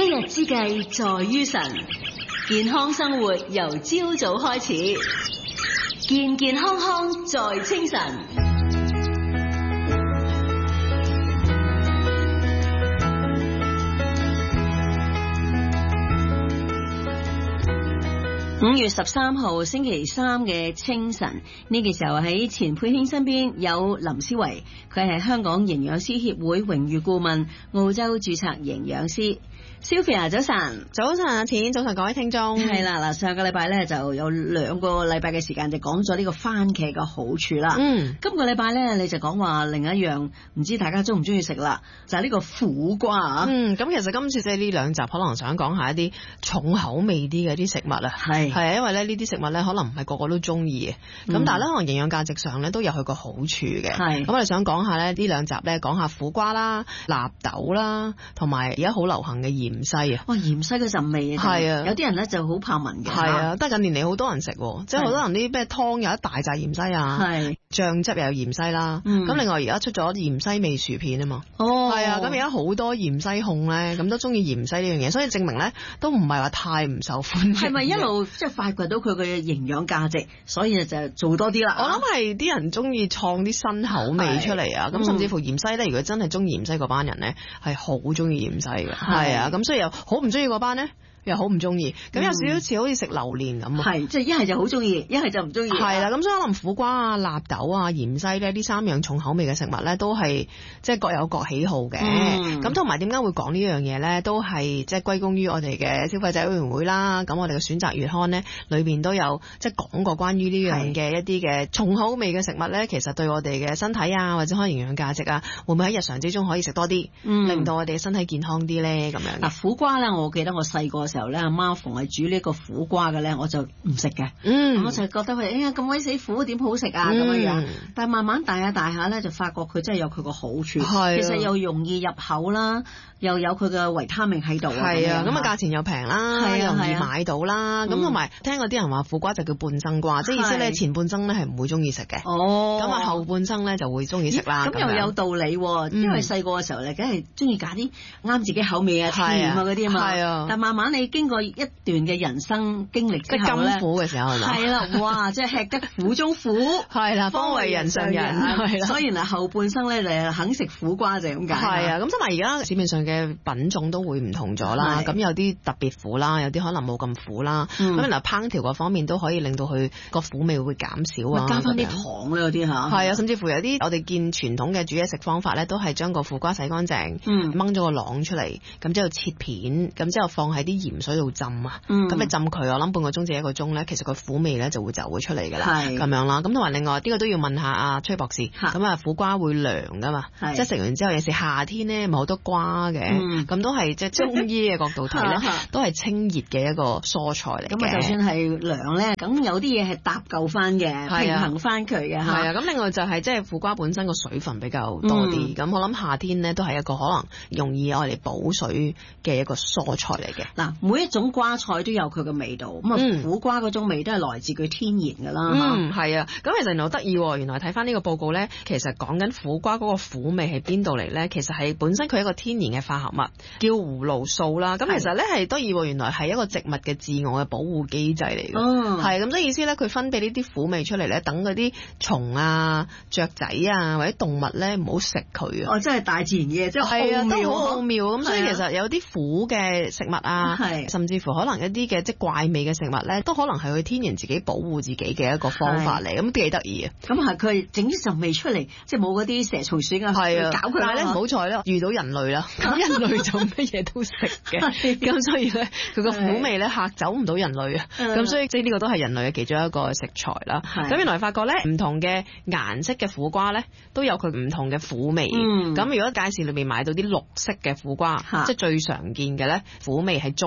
一日之計在於晨，健康生活由朝早開始，健健康康在清晨。5月13號星期三嘅清晨，呢個時候喺錢佩軒身邊有林思維，佢係香港營養師協會榮譽顧問，澳洲註冊營養師。Sylvia 早晨， 早晨阿錢，早晨各位聽眾。 係啦，嗱，上個禮拜咧就有2個禮拜嘅時間就講咗呢個番茄嘅好處啦。今個禮拜咧你就講話另一樣，唔知大家中唔中意食啦，就係呢個苦瓜啊。 咁其實今次即係呢兩集可能想講下一啲重口味啲嘅啲食物啊。係啊，因為咧呢啲食物咧可能唔係個個都中意嘅，咁但係咧可能營養價值上咧都有佢個好處嘅。咁我哋想講下咧呢兩集咧講下苦瓜啦、納豆啦，同埋而家好流行嘅芫荽啊！ 哇，芫荽嗰陣味啊，係啊，有啲人咧就好怕聞嘅。 係啊，但係近年嚟好多人食，即係好多人啲咩湯有一大紮芫荽啊，醬汁又有芫荽啦。咁另外而家出咗芫荽味薯片啊嘛。係啊，咁而家好多芫荽控咧，咁都中意芫荽呢樣嘢，所以證明咧都唔係話太唔受歡迎。係咪一路即係發掘到佢嘅營養價值，所以就做多啲啦？ 我諗係啲人中意創啲新口味出嚟啊！咁甚至乎芫荽咧，如果真係中意芫荽嗰班人咧，係好中意芫荽嘅。係啊，咁所以又好唔中意嗰班咧，又好唔中意，咁有少少似好似食榴蓮咁啊！係， 即係一係就好中意，一係就唔中意。 係啦，咁所以可能苦瓜啊、納豆啊、芫荽咧，呢3樣重口味嘅食物咧，都係即係各有各喜好嘅。咁同埋點解會講呢樣嘢咧？都係即係歸功於我哋嘅消費者委員會啦。咁我哋嘅選擇月刊咧，裏邊都有即係講過關於呢樣嘅一啲嘅重口味嘅食物咧，其實對我哋嘅身體啊，或者可能營養價值啊，會唔會喺日常之中可以食多啲，令到我哋嘅身體健康啲咧？咁樣嗱，苦瓜咧，我記得我細個時候咧，阿媽逢係煮呢個苦瓜嘅咧，我就唔食嘅。我就覺得佢，哎呀咁鬼死苦，點好食啊咁樣樣。但係慢慢大下咧，就發覺佢真係有佢個好處。其實又容易入口啦，又有佢嘅維他命喺度。係啊， 咁啊價錢又平啦，又容易買到啦。咁同埋聽過啲人話苦瓜就叫半生瓜，即係意思咧前半生咧係唔會中意食嘅。咁啊後半生咧就會中意食啦。 咁又有道理，因為細個嘅時候咧，梗係中意揀啲啱自己口味啊、甜啊嗰啲啊嘛。但慢慢你經過一段嘅人生經歷之後咧， 甘苦嘅時候係嘛？ 係啦，哇！即係吃得苦中苦， 係啦，方為人上人，係啦。 所以嗱，後半生咧就肯食苦瓜就係咁解。 係啊，咁同埋而家市面上嘅品種都會唔同咗啦。咁有啲特別苦啦，有啲可能冇咁苦啦。咁嗱，烹調嗰方面都可以令到佢個苦味會減少啊。 加翻啲糖咧，有啲嚇。 係啊，甚至乎有啲我哋見傳統嘅煮嘢食方法咧，都係將個苦瓜洗乾淨，掹咗個囊出嚟，咁之後切片，咁之後放喺啲鹽水度浸啊。咁你浸佢，我諗半個鐘至1個鐘咧，其實個苦味咧就會走咗出嚟㗎啦。咁樣啦。咁同埋另外呢個都要問下阿崔博士。咁啊，苦瓜會涼㗎嘛？即係食完之後，有時夏天咧咪好多瓜嘅，咁都係即係中醫嘅角度睇咧，都係清熱嘅一個蔬菜嚟嘅。 咁啊，就算係涼咧，咁有啲嘢係搭救翻嘅，平衡翻佢嘅。 係啊，咁另外就係即係苦瓜本身個水分比較多啲，咁我諗夏天咧都係一個可能容易愛嚟補水嘅一個蔬菜嚟嘅。 嗱，每一種瓜菜都有佢嘅味道，咁啊苦瓜嗰種味都係來自佢天然㗎啦。 係啊，咁其實原來好得意喎，原來睇翻呢個報告咧，其實講緊苦瓜嗰個苦味係邊度嚟咧？其實係本身佢一個天然嘅化合物叫葫蘆素啦。咁其實咧係得意喎，原來係一個植物嘅自我嘅保護機制嚟嘅。係咁，所以意思咧，佢分泌呢啲苦味出嚟咧，等嗰啲蟲啊、雀仔啊或者動物咧唔好食佢啊。 真係大自然嘅，即係奧妙， 都好奧妙。咁所以其實有啲苦嘅食物啊，甚至乎可能一啲嘅即係怪味嘅食物咧，都可能係佢天然自己保護自己嘅一個方法嚟。咁幾得意啊！ 咁係佢整啲陣味出嚟，即係冇嗰啲蛇蟲鼠啊，搞佢。 但係咧唔好彩咧，遇到人類啦，咁人類就乜嘢都食嘅，咁所以咧佢個苦味咧嚇走唔到人類啊。咁所以即係呢個都係人類嘅其中一個食材啦。咁原來發覺咧唔同嘅顏色嘅苦瓜咧都有佢唔同嘅苦味。咁如果街市裏面買到啲綠色嘅苦瓜，即係最常見嘅咧苦味係中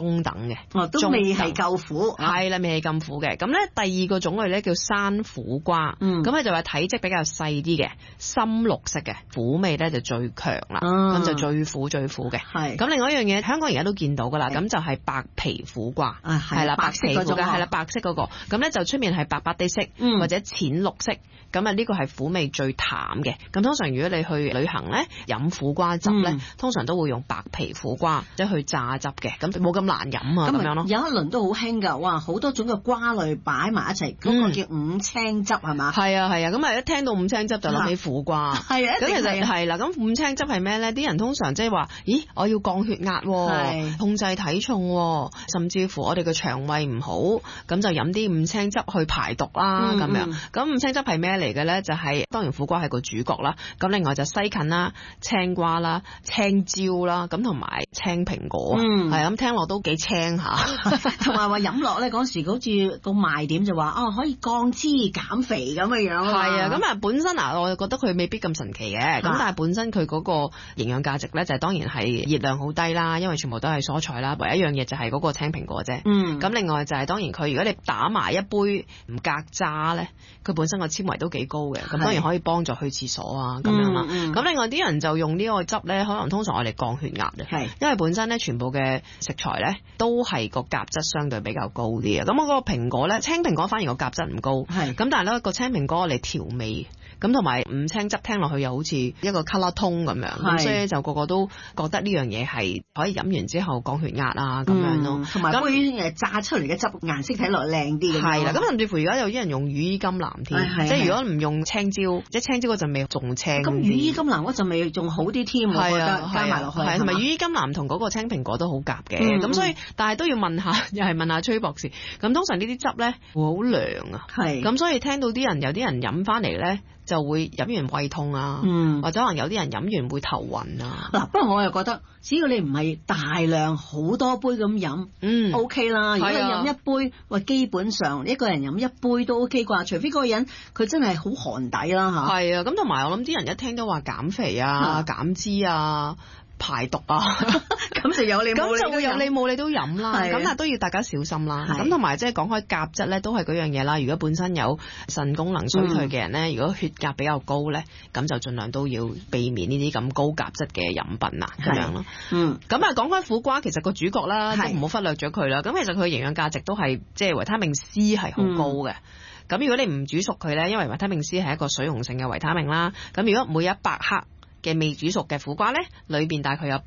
中等嘅， 都未係夠苦， 係啦，未係咁苦嘅。咁咧第二個種類咧叫山苦瓜，咁佢就話體積比較細啲嘅，深綠色嘅，苦味咧就最強啦，咁就最苦嘅。係咁另外一樣嘢，香港而家都見到噶啦，咁就係白皮苦瓜，係啦，白皮苦瓜係啦，白色嗰個，咁咧就出面係白白地色或者淺綠色，咁啊呢個係苦味最淡嘅。咁通常如果你去旅行咧飲苦瓜汁咧，通常都會用白皮苦瓜即係去榨汁嘅，咁冇咁難飲啊咁樣咯。 有一輪都好興㗎，哇！好多種嘅瓜類擺埋一齊，嗰個叫五青汁係嘛？係啊，咁啊一聽到五青汁就諗起苦瓜，係啊，咁其實係啦。咁五青汁係咩咧？啲人通常即係話，咦，我要降血壓，控制體重，甚至乎我哋嘅腸胃唔好，咁就飲啲五青汁去排毒啦咁樣。咁五青汁係咩嚟嘅咧？就係當然苦瓜係個主角啦，咁另外就西芹啦、青瓜啦、青椒啦，咁同埋青蘋果，係咁聽落都幾青下， 同埋話飲落咧嗰時好似個賣點就話可以降脂減肥咁嘅樣。 係啊，咁啊本身我覺得佢未必咁神奇嘅，咁但係本身佢嗰個營養價值咧就係當然係熱量好低啦，因為全部都係蔬菜啦，唯一一樣嘢就係嗰個青蘋果啫。咁另外就係當然佢如果你打埋一杯唔隔渣咧，佢本身個纖維都幾高嘅，咁當然可以幫助去廁所啊咁樣啦。咁另外啲人就用呢個汁咧，可能通常我哋降血壓嘅，因為本身咧全部嘅食材咧都係個鉀質相對比較高啲嘅。咁我嗰個蘋果咧，青蘋果反而個鉀質唔高，咁但係咧個青蘋果嚟調味，咁同埋五青汁聽落去又好似一個 color tone 咁樣，咁所以就個個都覺得呢樣嘢係可以飲完之後降血壓啊咁樣咯。同埋杯榨出嚟嘅汁顏色睇落靚啲嘅。 係啦，咁甚至乎而家有啲人用羽衣甘藍添，即係如果唔用青椒，即係青椒嗰陣味仲青。咁羽衣甘藍嗰陣味仲好啲添，我覺得加埋落去。 係同埋羽衣甘藍同嗰個青蘋果都好夾嘅，咁所以但係都要問下，又係問下崔博士。咁通常呢啲汁咧會好涼啊，咁所以聽到有啲人飲翻嚟咧，就會飲完胃痛啊，或者可能有啲人飲完會頭暈啊。 嗱，不過我又覺得，只要你唔係大量好多杯咁飲，OK 啦。如果你飲一杯，基本上一個人飲一杯都 OK 啩，除非嗰個人佢真係好寒底啦嚇。 係啊，咁同埋我諗啲人一聽到話減肥啊、減脂啊、排毒啊， 咁就有你冇你， 咁就會有你冇你都飲啦。咁但係都要大家小心啦。咁同埋即係講開鉀質咧，都係嗰樣嘢啦。如果本身有腎功能衰退嘅人咧，如果血鉀比較高咧，咁就盡量都要避免呢啲咁高鉀質嘅飲品啊，咁樣咯。咁啊講開苦瓜，其實個主角啦，都唔好忽略咗佢啦。咁其實佢營養價值都係即係維他命 C 係好高嘅。咁如果你唔煮熟佢咧，因為維他命 C 係一個水溶性嘅維他命啦。咁如果每100克嘅未煮熟嘅苦瓜咧，裏邊大概有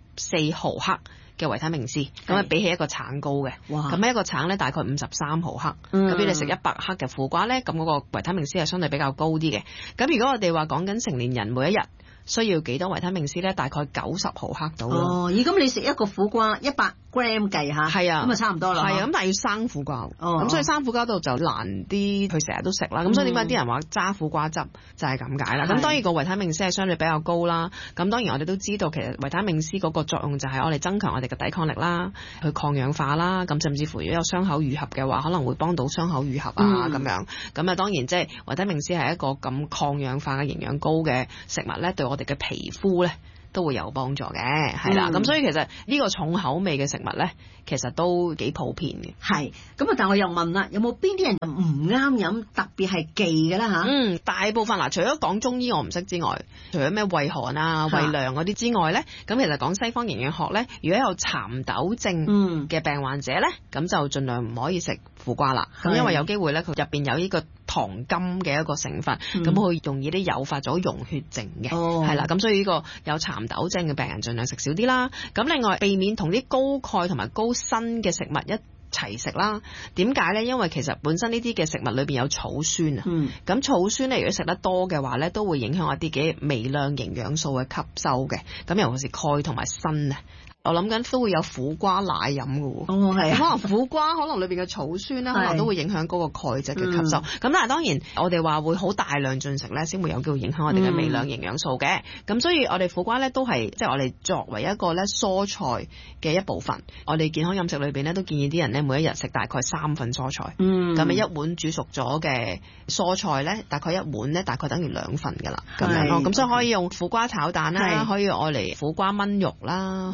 84毫克嘅維他命 C， 咁啊比起一個橙高嘅，咁一個橙咧大概53毫克，咁比你食100克嘅苦瓜咧，咁嗰個維他命 C 係相對比較高啲嘅。咁如果我哋話講緊成年人每一日需要幾多維他命 C 咧？大概90毫克到咯。咁你食一個苦瓜100 gram 計下，係啊，咁啊差唔多啦。係啊，咁但係要生苦瓜，咁所以生苦瓜度就難啲，佢成日都食啦。咁所以點解啲人話揸苦瓜汁就係咁解啦。咁當然個維他命 C 係相對比較高啦。咁當然我哋都知道其實維他命 C 嗰個作用就係我哋增強我哋嘅抵抗力啦，去抗氧化啦。咁甚至乎如果有傷口愈合嘅話，可能會幫到傷口愈合啊咁樣。咁啊當然即係維他命 C 係一個咁抗氧化嘅營養高嘅食物咧，對我哋嘅皮膚咧都會有幫助嘅，係啦。咁所以其實呢個重口味嘅食物咧，其實都幾普遍嘅。係咁啊，但我又問啦，有冇邊啲人唔啱飲，特別係忌嘅咧嚇？大部分除咗講中醫我唔識之外，除咗咩胃寒啊、胃涼嗰啲之外咧，咁其實講西方營養學咧，如果有蠶豆症嘅病患者咧，咁就盡量唔可以食苦瓜啦。咁因為有機會咧，佢入邊有呢個糖苷嘅一個成分，咁佢容易啲誘發咗溶血症嘅，係啦。咁所以呢個有蠶豆症嘅病人盡量食少啲啦。咁另外避免同啲高鈣同埋高鋅嘅食物一齊食啦。點解呢？因為其實本身呢啲嘅食物裏邊有草酸啊。咁草酸咧，如果食得多嘅話咧，都會影響一啲嘅微量營養素嘅吸收嘅。咁尤其是鈣同埋鋅啊。我諗緊都會有苦瓜奶飲嘅喎，係可能苦瓜可能裏邊嘅草酸咧，可能都會影響嗰個鈣質嘅吸收。咁但係當然我哋話會好大量進食咧，先會有機會影響我哋嘅微量營養素嘅。咁所以我哋苦瓜咧都係即係我哋作為一個咧蔬菜嘅一部分。我哋健康飲食裏邊咧都建議啲人咧每一日食大概3份蔬菜。咁啊一碗煮熟咗嘅蔬菜咧，大概一碗咧大概等於2份㗎啦。咁樣咯。咁所以可以用苦瓜炒蛋啦，可以愛嚟苦瓜炆肉啦，可以用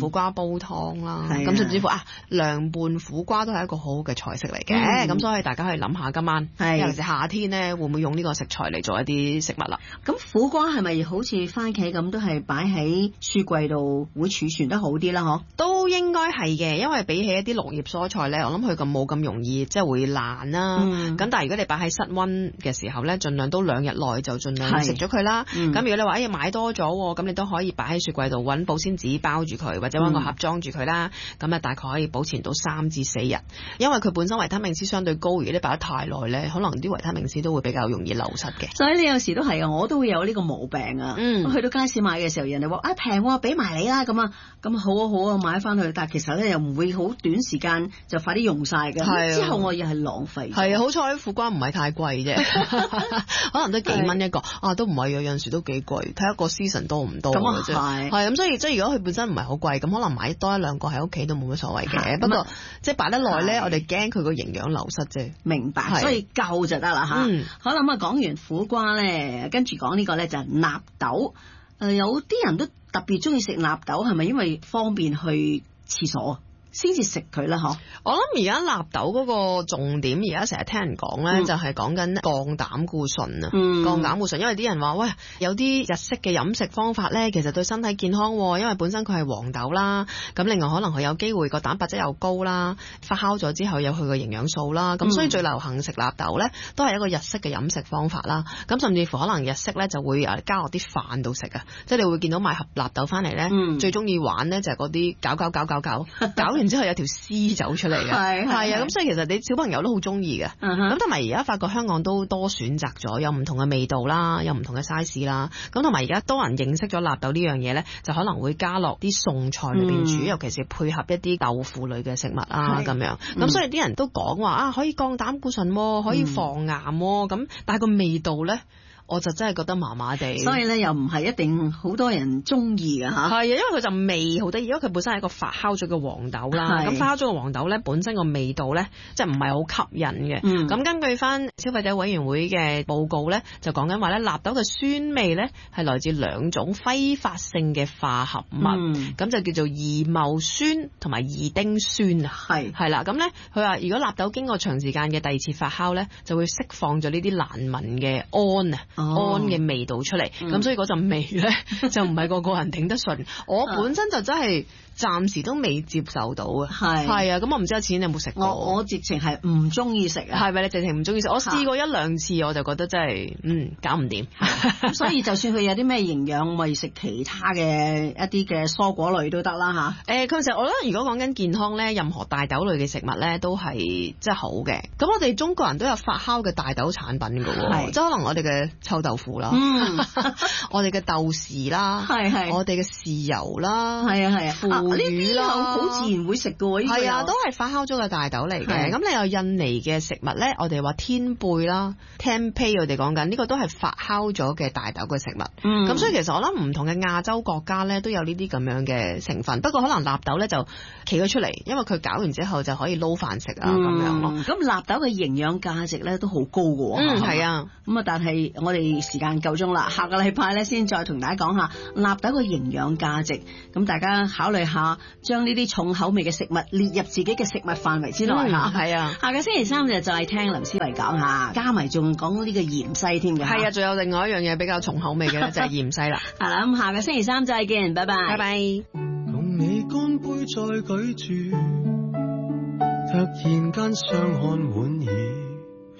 苦瓜煲湯啦，咁甚至乎涼拌苦瓜都係一個好好嘅菜式嚟嘅，咁所以大家可以諗下今晚，尤其是夏天咧，會唔會用呢個食材嚟做一啲食物啦？ 咁苦瓜係咪好似番茄咁，都係擺喺雪櫃度會儲存得好啲啦？嗬，都應該係嘅，因為比起一啲綠葉蔬菜咧，我諗佢咁冇咁容易即係會爛啦。咁但係如果你擺喺室溫嘅時候咧，盡量都2日內就盡量食咗佢啦。咁如果你話買多咗，咁你都可以擺喺雪櫃度揾保鮮紙包住佢，或者揾個盒裝住佢啦。咁大概可以保存到3至4日，因為佢本身維他命 C 相對高，如果你擺得太耐咧，可能啲維他命 C 都會比較容易流失嘅。 所以你有時都係啊，我都會有呢個毛病啊。去到街市買嘅時候，人哋話平喎，俾埋你啦咁啊，咁好啊買翻去，但係其實咧又唔會好短時間就快啲用晒嘅，之後我又係浪費。 係啊，好彩苦瓜唔係太貴啫，可能都幾蚊一個都唔係有陣時都幾貴，睇下個 season 多唔多嘅啫。係咁，所以即係如果佢本身唔係好貴，咁可能買多1、2個喺屋企都冇乜所謂嘅。不過即係擺得耐咧，我哋驚佢個營養流失啫。明白，所以夠就得啦嚇。好啦，咁講完苦瓜咧，跟住講呢個咧就係納豆。有啲人都特別中意食納豆，係咪因為方便去廁所啊？先至食佢啦，嗬！我諗而家納豆嗰個重點，而家成日聽人講咧，就係講緊降膽固醇啊，降膽固醇。因為啲人話喂，有啲日式嘅飲食方法咧，其實對身體健康，因為本身佢係黃豆啦，咁另外可能佢有機會個蛋白質又高啦，發酵咗之後有佢個營養素啦，咁所以最流行食納豆咧，都係一個日式嘅飲食方法啦。咁甚至乎可能日式咧就會加落啲飯度食啊，即係你會見到買盒納豆翻嚟咧，最中意玩咧就係嗰啲攪完之後有條絲走出嚟嘅，係啊，咁所以其實你小朋友都好中意嘅，咁同埋而家發覺香港都多選擇咗，有唔同嘅味道啦，有唔同嘅 size 啦，咁同埋而家多人認識咗納豆呢樣嘢咧，就可能會加落啲餸菜裏邊煮，尤其是配合一啲豆腐類嘅食物啊咁樣，咁所以啲人都講話可以降膽固醇，可以防癌，咁但係個味道咧，我就真係覺得麻麻地，所以咧又唔係一定好多人中意嘅嚇。係啊，因為佢就味好得意，因為佢本身係一個發酵咗嘅黃豆啦。咁發酵咗嘅黃豆咧，本身個味道咧，即係唔係好吸引嘅。咁根據翻消費者委員會嘅報告咧，就講緊話咧，納豆嘅酸味咧係來自2種揮發性嘅化合物，咁就叫做二戊酸同埋二丁酸啊。係啦，咁咧佢話如果納豆經過長時間嘅第2次發酵咧，就會釋放咗呢啲難聞嘅胺啊。胺嘅味道出嚟，咁所以嗰陣味咧就唔係個人頂得順。我本身就真係暫時都未接受到啊。係啊，咁我唔知阿錢你有冇食過？我直情係唔中意食啊。係咪你直情唔中意食？我試過1、2次，我就覺得真係搞唔掂。所以就算佢有啲咩營養，咪食其他嘅一啲嘅蔬果類都得啦嚇。其實我覺得如果講緊健康咧，任何大豆類嘅食物咧都係即係好嘅。咁我哋中國人都有發酵嘅大豆產品㗎喎，即係可能我哋嘅臭豆腐啦，我哋嘅豆豉啦，我哋嘅豉油啦，腐乳啦，好自然會食嘅喎。係啊，都係發酵咗嘅大豆嚟嘅。咁你有印尼嘅食物咧，我哋話天貝啦 tempeh 我哋講緊呢個都係發酵咗嘅大豆嘅食物。咁所以其實我諗唔同嘅亞洲國家咧都有呢啲咁樣嘅成分。不過可能納豆咧就企咗出嚟，因為佢攪完之後就可以撈飯食啊咁樣咯。咁納豆嘅營養價值咧都好高嘅喎。係啊。咁啊，但係我哋時間夠鐘啦，下個禮拜咧先再同大家講下納豆嘅營養價值。咁大家考慮下，將呢啲重口味嘅食物列入自己嘅食物範圍之內嚇。係啊，下個星期3就再聽林思維講下，加埋仲講呢個芫茜添嘅。係啊，仲有另外一樣嘢比較重口味嘅咧，就係芫茜啦。係啦，咁下個星期3再見，拜拜。拜拜。共你乾杯再舉住，突然間相看滿意。